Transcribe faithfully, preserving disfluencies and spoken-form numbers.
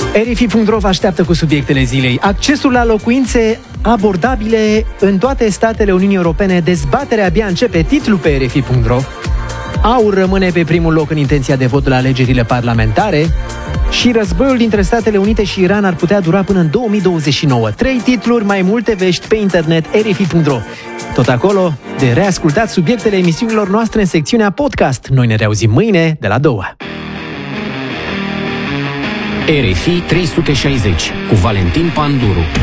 R F I punct ro vă așteaptă cu subiectele zilei. Accesul la locuințe abordabile în toate statele Uniunii Europene. Dezbaterea abia începe. Titlu pe R F I punct ro. AUR rămâne pe primul loc în intenția de vot la alegerile parlamentare. Și războiul dintre Statele Unite și Iran ar putea dura până în două mii douăzeci și nouă. Trei titluri, mai multe vești pe internet, R F I punct ro. Tot acolo, de reascultat subiectele emisiunilor noastre în secțiunea podcast. Noi ne reauzim mâine de la două. R F I trei sute șaizeci cu Valentin Panduru.